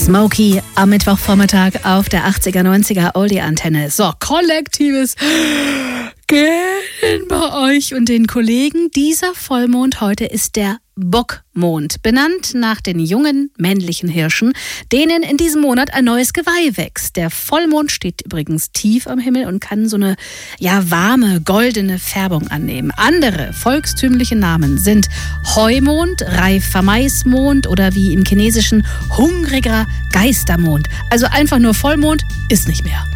Smokey am Mittwochvormittag auf der 80er-90er Oldie-Antenne. So, kollektives Gähnen bei euch und den Kollegen. Dieser Vollmond heute ist der Bockmond, benannt nach den jungen männlichen Hirschen, denen in diesem Monat ein neues Geweih wächst. Der Vollmond steht übrigens tief am Himmel und kann so eine warme, goldene Färbung annehmen. Andere volkstümliche Namen sind Heumond, reifer Maismond oder wie im Chinesischen hungriger Geistermond. Also einfach nur Vollmond ist nicht mehr.